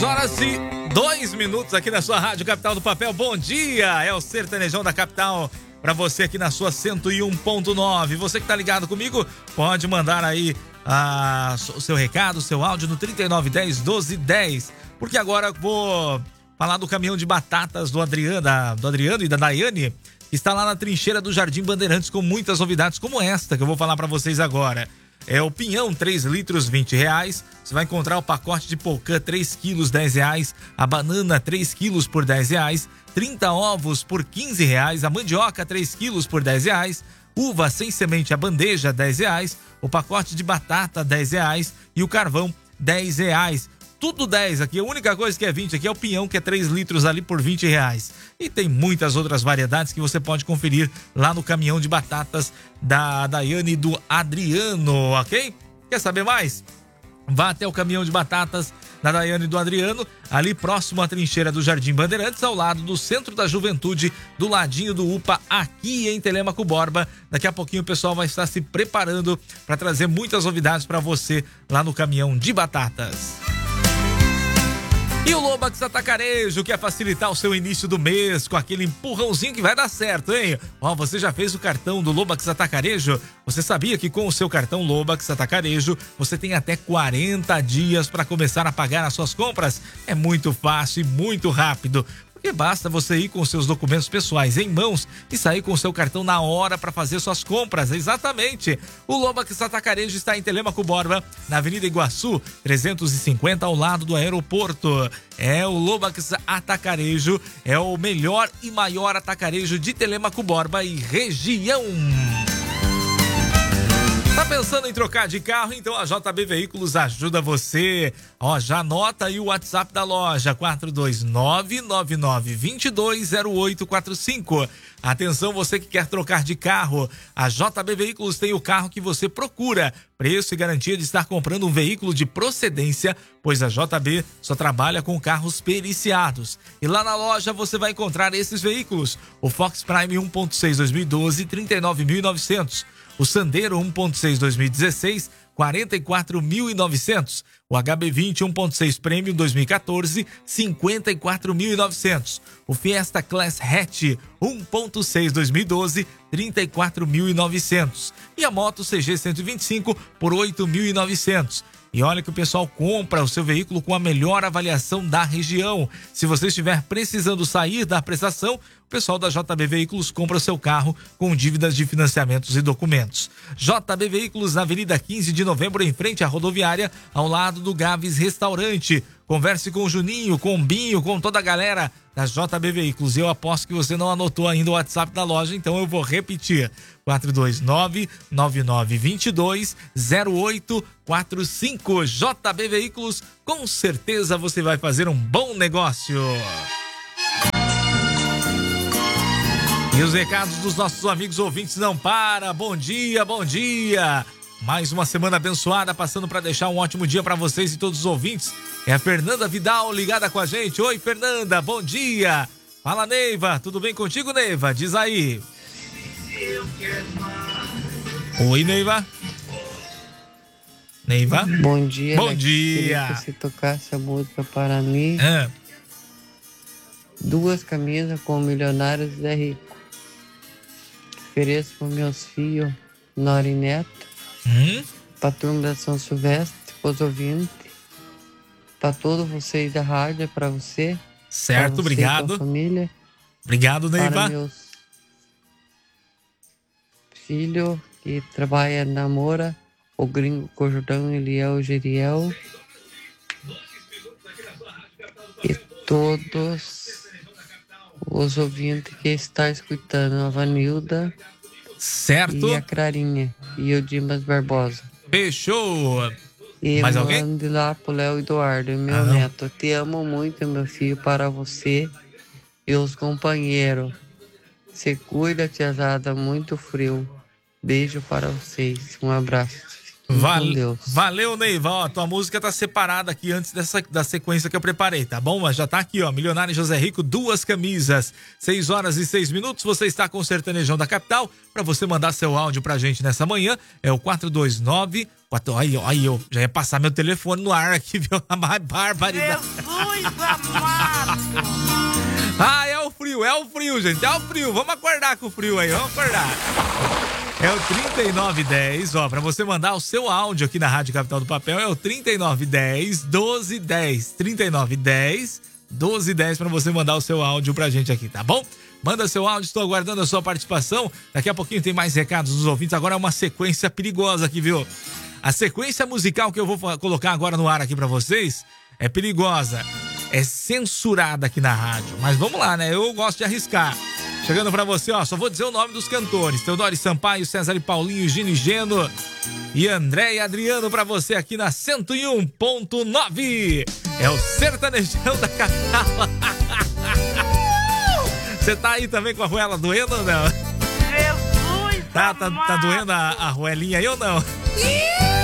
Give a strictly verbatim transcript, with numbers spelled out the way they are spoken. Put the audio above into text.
Horas e dois minutos aqui na sua Rádio Capital do Papel. Bom dia, é o Sertanejão da Capital para você aqui na sua cento e um ponto nove. Você que tá ligado comigo, pode mandar aí ah, o seu recado, o seu áudio no trinta e nove dez, doze dez, porque agora eu vou falar do caminhão de batatas do Adriano, da, do Adriano e da Daiane, que está lá na trincheira do Jardim Bandeirantes com muitas novidades como esta que eu vou falar para vocês agora. É o pinhão, três litros, vinte reais. Você vai encontrar o pacote de polcã, três quilos, dez reais. A banana, três quilos por dez reais. trinta ovos por quinze reais. A mandioca, três quilos por dez reais. Uva sem semente, a bandeja, dez reais. O pacote de batata, dez reais. E o carvão, dez reais. Tudo dez aqui, a única coisa que é vinte aqui é o pinhão, que é três litros ali por vinte reais. E tem muitas outras variedades que você pode conferir lá no caminhão de batatas da Daiane e do Adriano, ok? Quer saber mais? Vá até o caminhão de batatas da Daiane e do Adriano, ali próximo à trincheira do Jardim Bandeirantes, ao lado do Centro da Juventude, do ladinho do U P A, aqui em Telêmaco Borba. Daqui a pouquinho o pessoal vai estar se preparando para trazer muitas novidades para você lá no caminhão de batatas. E o Lobax Atacarejo quer facilitar o seu início do mês com aquele empurrãozinho que vai dar certo, hein? Ó, você já fez o cartão do Lobax Atacarejo? Você sabia que com o seu cartão Lobax Atacarejo você tem até quarenta dias para começar a pagar as suas compras? É muito fácil e muito rápido. Porque basta você ir com seus documentos pessoais em mãos e sair com o seu cartão na hora para fazer suas compras. Exatamente. O Lobax Atacarejo está em Telêmaco Borba, na Avenida Iguaçu, trezentos e cinquenta, ao lado do aeroporto. É o Lobax Atacarejo, é o melhor e maior atacarejo de Telêmaco Borba e região. Tá pensando em trocar de carro? Então a J B Veículos ajuda você. Ó, já anota aí o WhatsApp da loja, quatro dois nove, nove nove dois dois zero oito quatro cinco. Atenção, você que quer trocar de carro. A J B Veículos tem o carro que você procura. Preço e garantia de estar comprando um veículo de procedência, pois a J B só trabalha com carros periciados. E lá na loja você vai encontrar esses veículos. O Fox Prime um ponto seis dois mil e doze, trinta e nove mil e novecentos. O Sandero um ponto seis dois mil e dezesseis, quarenta e quatro mil e novecentos. O H B vinte um ponto seis Premium dois mil e quatorze, cinquenta e quatro mil e novecentos. O Fiesta Class Hatch um ponto seis dois mil e doze, trinta e quatro mil e novecentos. E a moto C G cento e vinte e cinco por oito mil e novecentos. E olha que o pessoal compra o seu veículo com a melhor avaliação da região. Se você estiver precisando sair da prestação, o pessoal da J B Veículos compra o seu carro com dívidas de financiamentos e documentos. J B Veículos na Avenida quinze de Novembro, em frente à rodoviária, ao lado do Gaves Restaurante. Converse com o Juninho, com o Binho, com toda a galera da J B Veículos. Eu aposto que você não anotou ainda o WhatsApp da loja, então eu vou repetir. quatro dois nove, nove nove dois dois, zero oito quatro cinco. J B Veículos, com certeza você vai fazer um bom negócio. E os recados dos nossos amigos ouvintes não param. Bom dia, bom dia. Mais uma semana abençoada, passando para deixar um ótimo dia para vocês e todos os ouvintes. É a Fernanda Vidal ligada com a gente. Oi, Fernanda, bom dia. Fala, Neiva, tudo bem contigo, Neiva? Diz aí. Oi, Neiva. Neiva? Bom dia. Bom né? dia. Queria que você tocasse a música para mim. É. Duas camisas com Milionários Zé Rico. Ofereço para meus filhos, Nora e Neto. Hum? Para turma da São Silvestre, os ouvintes. Para todos vocês da rádio, é para você. Certo, pra você obrigado. E tua família. Obrigado, Neiva. Para meus filhos que trabalham na Moura, o Gringo Cojudão, Eliel, Geriel. E todos os ouvintes que estão escutando, a Vanilda. Certo. E a Clarinha. E o Dimas Barbosa. Fechou. E mais mande alguém? lá pro Léo Eduardo, meu ah, neto. Te amo muito, meu filho, para você e os companheiros. Se cuida, tiazada, muito frio. Beijo para vocês. Um abraço. Vale, Deus. Valeu, Neiva. Ó, tua música tá separada aqui antes dessa, da sequência que eu preparei, tá bom? Mas já tá aqui, ó. Milionário José Rico, duas camisas. seis horas e seis minutos. Você está com o Sertanejão da Capital. Para você mandar seu áudio pra gente nessa manhã, é o quatro dois nove, Quatro, aí, aí, eu já ia passar meu telefone no ar aqui, viu? A mais barbaridade. Jesus amado! Ah, é o frio, é o frio, gente, é o frio. Vamos acordar com o frio aí, vamos acordar. É o trinta e nove dez, ó, pra você mandar o seu áudio aqui na Rádio Capital do Papel, é o trinta e nove dez, doze dez. trinta e nove dez, doze dez pra você mandar o seu áudio pra gente aqui, tá bom? Manda seu áudio, estou aguardando a sua participação. Daqui a pouquinho tem mais recados dos ouvintes. Agora é uma sequência perigosa aqui, viu? A sequência musical que eu vou colocar agora no ar aqui pra vocês é perigosa. É censurada aqui na rádio. Mas vamos lá, né? Eu gosto de arriscar. Chegando pra você, ó, só vou dizer o nome dos cantores. Teodoro Sampaio, César e Paulinho, Gino e Geno e André e Adriano pra você aqui na cento e um ponto nove. É o sertanejão da capital. Você tá aí também com a ruela doendo ou não? Jesus Tá, tá, tá amado! doendo a, a ruelinha aí ou não?